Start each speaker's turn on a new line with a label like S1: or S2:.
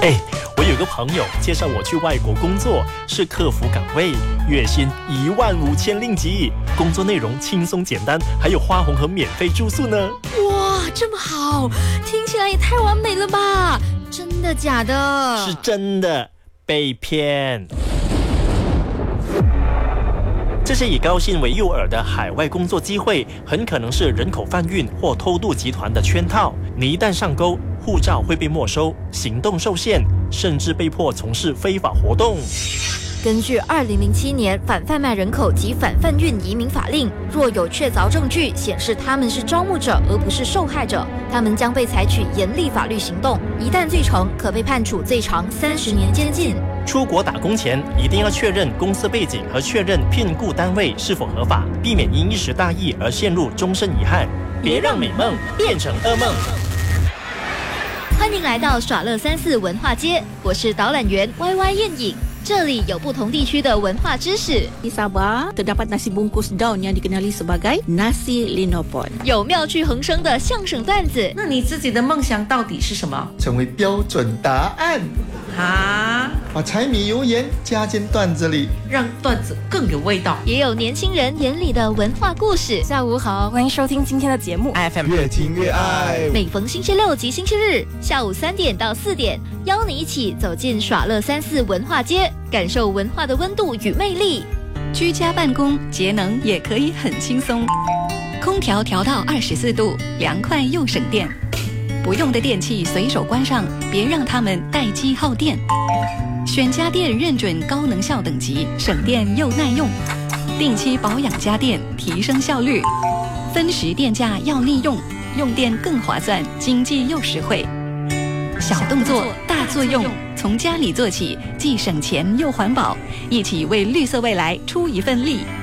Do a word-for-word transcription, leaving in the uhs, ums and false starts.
S1: 哎，我有个朋友介绍我去外国工作，是客服岗位，月薪一万五千令吉，工作内容轻松简单，还有花红和免费住宿呢。
S2: 哇，这么好，听起来也太完美了吧？真的假的？
S1: 是真的，被骗。这些以高薪为诱饵的海外工作机会，很可能是人口贩运或偷渡集团的圈套。你一旦上钩，护照会被没收，行动受限，甚至被迫从事非法活动。
S2: 根据二零零七年反贩卖人口及反贩运移民法令，若有确凿证据显示他们是招募者而不是受害者，他们将被采取严厉法律行动，一旦罪成，可被判处最长三十年监禁。
S1: 出国打工前一定要确认公司背景和确认聘雇单位是否合法，避免因一时大意而陷入终身遗憾。别让美梦变成噩梦。
S2: 欢迎来到耍乐三四文化街，我是导览员 Y Y 燕影。这里有不同地区的文化知识。
S3: Di Sabah terdapat nasi bungkus daun yang dikenali sebagai nasi linopon。
S2: 有妙趣横生的相声段子。
S4: 那你自己的梦想到底是什么？
S5: 成为标准答案。
S4: 啊！
S5: 把柴米油盐加进段子里，
S4: 让段子更有味道。
S2: 也有年轻人眼里的文化故事。
S6: 下午好，欢迎收听今天的节目
S5: F M 越听越爱。
S2: 每逢星期六及星期日下午三点到四点，邀你一起走进耍乐三四文化街，感受文化的温度与魅力。
S7: 居家办公节能也可以很轻松，空调调到二十四度，凉快又省电。不用的电器随手关上，别让它们待机耗电。选家电认准高能效等级，省电又耐用。定期保养家电，提升效率。分时电价要利用，用电更划算，经济又实惠。小动作大作用，从家里做起，既省钱又环保，一起为绿色未来出一份力。